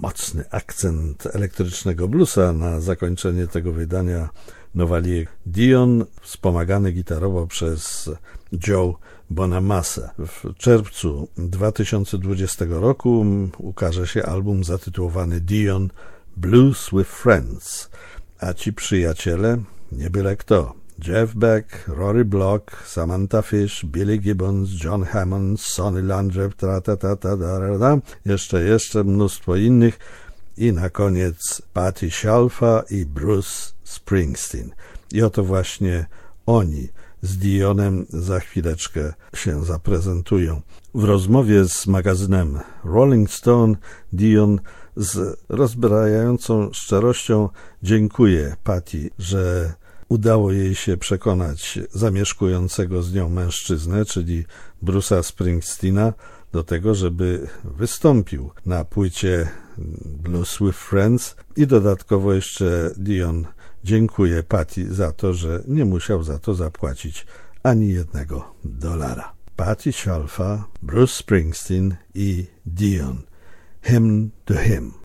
mocny akcent elektrycznego bluesa na zakończenie tego wydania Nowalier Dion, wspomagany gitarowo przez Joe Bonamassa. W czerwcu 2020 roku ukaże się album zatytułowany Dion Blues with Friends, a ci przyjaciele nie byle kto. Jeff Beck, Rory Block, Samantha Fish, Billy Gibbons, John Hammond, Sonny Landreth, jeszcze mnóstwo innych i na koniec Patti Scialfa i Bruce Springsteen. I oto właśnie oni z Dionem za chwileczkę się zaprezentują. W rozmowie z magazynem Rolling Stone Dion z rozbrajającą szczerością dziękuję Patti, że udało jej się przekonać zamieszkującego z nią mężczyznę, czyli Bruce'a Springsteena, do tego, żeby wystąpił na płycie Blues with Friends i dodatkowo jeszcze Dion dziękuję Patti za to, że nie musiał za to zapłacić ani $1. Patti Scialfa, Bruce Springsteen i Dion. Hymn to Him.